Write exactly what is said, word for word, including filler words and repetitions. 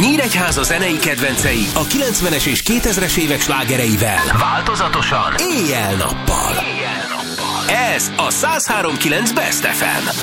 Nyíregyháza zenei kedvencei a kilencvenes és kétezres évek slágereivel. Változatosan, éjjel-nappal. Ez a száz három pont kilenc Best ef em.